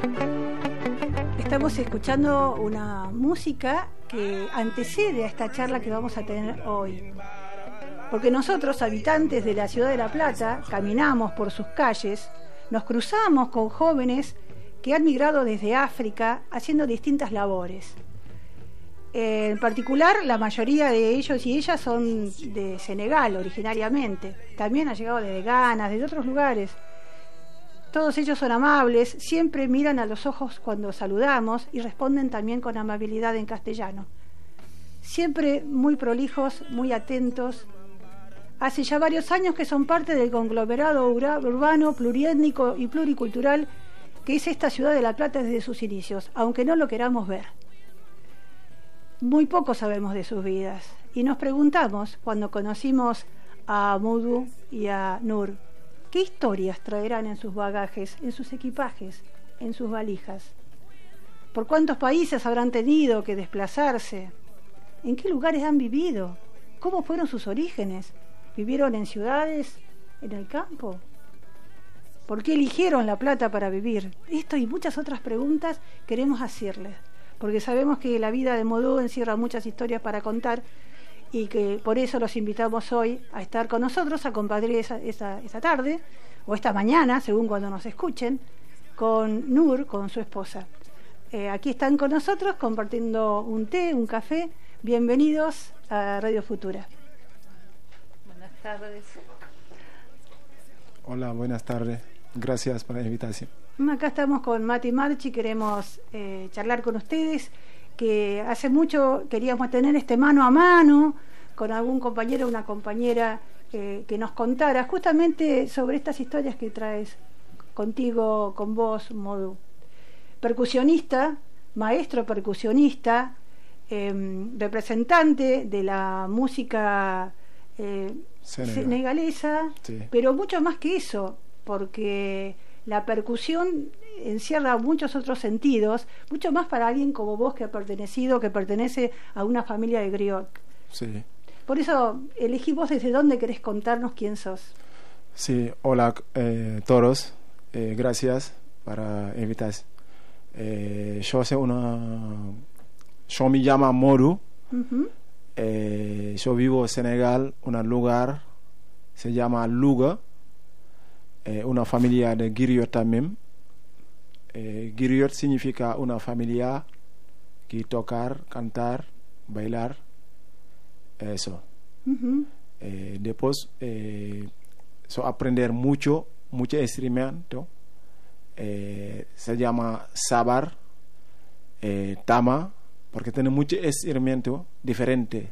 Estamos escuchando una música que antecede a esta charla que vamos a tener hoy. Porque nosotros, habitantes de la ciudad de La Plata, caminamos por sus calles, nos cruzamos con jóvenes que han migrado desde África haciendo distintas labores. En particular, la mayoría de ellos y ellas son de Senegal originariamente. También han llegado desde Ghana, desde otros lugares. Todos ellos son amables, siempre miran a los ojos cuando saludamos y responden también con amabilidad en castellano. Siempre muy prolijos, muy atentos. Hace ya varios años que son parte del conglomerado urbano, pluriétnico y pluricultural que es esta ciudad de La Plata desde sus inicios, aunque no lo queramos ver. Muy poco sabemos de sus vidas y nos preguntamos, cuando conocimos a Modou y a Nur, ¿qué historias traerán en sus bagajes, en sus equipajes, en sus valijas? ¿Por cuántos países habrán tenido que desplazarse? ¿En qué lugares han vivido? ¿Cómo fueron sus orígenes? ¿Vivieron en ciudades, en el campo? ¿Por qué eligieron La Plata para vivir? Esto y muchas otras preguntas queremos hacerles, porque sabemos que la vida de Modou encierra muchas historias para contar y que por eso los invitamos hoy a estar con nosotros, a compartir esa tarde o esta mañana, según cuando nos escuchen, con Nur, con su esposa. Aquí están con nosotros compartiendo un té, un café. Bienvenidos a Radio Futura. Buenas tardes. Hola, buenas tardes. Gracias por la invitación. Acá estamos con Mati Marchi, queremos charlar con ustedes, que hace mucho queríamos tener este mano a mano con algún compañero o una compañera que nos contara justamente sobre estas historias que traes contigo, con vos, Modou. Percusionista, maestro percusionista, representante de la música senegalesa, sí. Pero mucho más que eso, porque la percusión encierra muchos otros sentidos, mucho más para alguien como vos que pertenece a una familia de griot. Sí. Por eso elegí vos desde dónde querés contarnos quién sos. Sí, hola todos, gracias por invitar. Yo me llamo Modou. Uh-huh. Yo vivo en Senegal, un lugar se llama Louga, una familia de griot también. Griot significa una familia que tocar, cantar, bailar, eso. Uh-huh. Después aprender mucho instrumentos. Se llama sabar, tama, porque tiene muchos instrumentos diferentes.